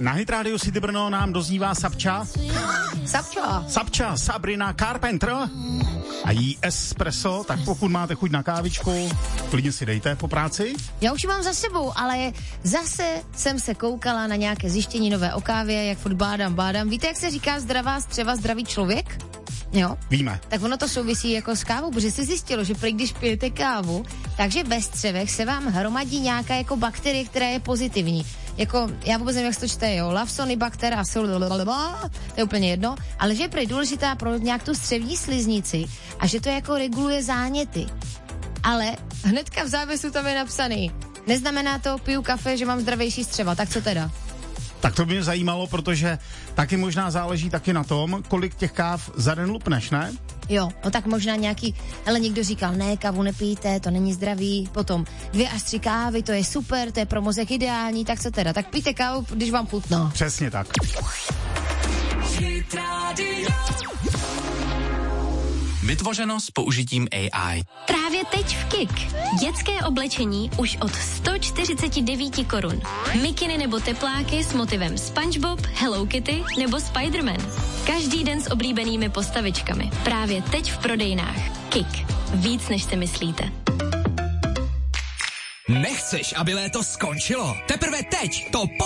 Na Hit Radio City Brno nám doznívá Sapča, Sabrina Carpenter a jí espresso, tak pokud máte chuť na kávičku, klidně si dejte po práci. Já už ji mám za sebou, ale zase jsem se koukala na nějaké zjištění nové o kávě, jak furt bádám. Víte, jak se říká zdravá střeva, zdravý člověk? Jo? Víme. Tak ono to souvisí jako s kávou, protože se zjistilo, že prý když pijete kávu, takže ve střevech se vám hromadí nějaká jako bakterie, která je pozitivní. Jako, já vůbec nevím, jak se to čte, jo, Lawsonybacter a to je úplně jedno, ale že je prý důležitá pro nějak tu střevní sliznici a že to jako reguluje záněty. Ale hnedka v závěsu tam je napsaný, neznamená to, piju kafe, že mám zdravější střeva, tak co teda? Tak to by mě zajímalo, protože taky možná záleží taky na tom, kolik těch káv za den lupneš, ne? Jo, no tak možná nějaký, ale někdo říkal, ne, kávu nepijte, to není zdravý, potom 2 až 3 kávy, to je super, to je pro mozek ideální, tak co teda? Tak pijte kávu, když vám chutná. Přesně tak. Vytvořeno s použitím AI. Právě teď v KIK. Dětské oblečení už od 149 korun. Mikiny nebo tepláky s motivem SpongeBob, Hello Kitty nebo Spider-Man. Každý den s oblíbenými postavičkami. Právě teď v prodejnách. KIK. Víc, než si myslíte. Nechceš, aby léto skončilo? Teprve teď to